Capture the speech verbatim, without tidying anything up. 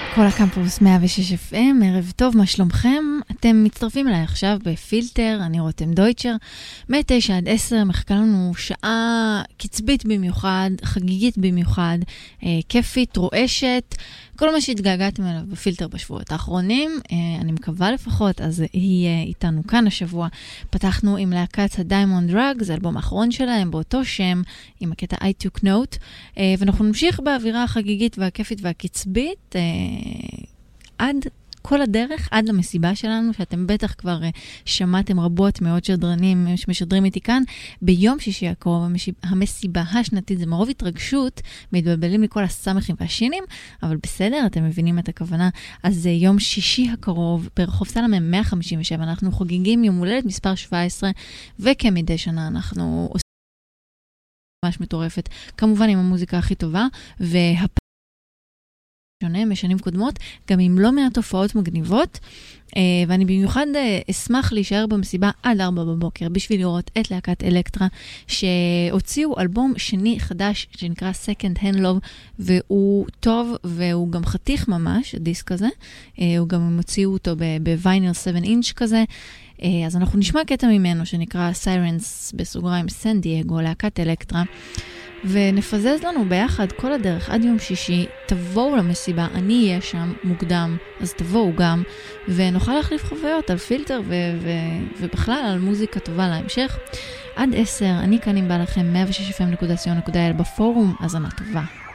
כל הקמפוס מאה ושש אף אם, ערב טוב, מה שלומכם? אתם מצטרפים אליי עכשיו בפילטר, אני רותם דויטשר, מ-תשע עד עשר, מחכה לנו שעה קצבית במיוחד, חגיגית במיוחד, אה, כיפית, רועשת, כל מה שהתגעגעתם אליו בפילטר בשבועות האחרונים, אה, אני מקווה לפחות, אז יהיה איתנו כאן השבוע. פתחנו עם להקת הדיימונד דרג, זה האלבום האחרון שלהם, באותו שם, עם הקטע I Took Note, אה, ואנחנו נמשיך באווירה החגיגית והכיפית והקצבית, אה, עד כל הדרך, עד למסיבה שלנו, שאתם בטח כבר שמעתם רבות מאוד שדרנים שמשדרים איתי כאן, ביום שישי הקרוב, המסיבה השנתית, זה מרוב התרגשות, מתבלבלים לי כל הסמכים והשינים, אבל בסדר, אתם מבינים את הכוונה. אז יום שישי הקרוב, ברחוב סלמה מאה חמישים ושבע, אנחנו חוגגים יום הולדת מספר שבע עשרה, וכמדי שנה אנחנו עושים ממש מטורפת, כמובן עם המוזיקה הכי טובה, והפעם שונה משנים קודמות, גם עם לא מעט תופעות מגניבות, ואני במיוחד אשמח להישאר במסיבה עד ארבע בבוקר, בשביל לראות את להקת אלקטרה, שהוציאו אלבום שני חדש, שנקרא Second Hand Love, והוא טוב, והוא גם חתיך ממש, הדיסק הזה, הוא גם הוציאו אותו בוויינל שבע אינץ' כזה, אז אנחנו נשמע קטע ממנו, שנקרא Sirens, בסוגריים סן דייגו, להקת אלקטרה, ונפזז לנו ביחד כל הדרך עד יום שישי, תבואו למסיבה, אני אהיה שם מוקדם, אז תבואו גם, ונוכל להחליף חוויות על פילטר ו- ו- ובכלל על מוזיקה טובה להמשך. עד עשר, אני כאן עם בא לכם מאה ושש אף אם נקודה סי או נקודה איי אל בפורום, אז אני טובה.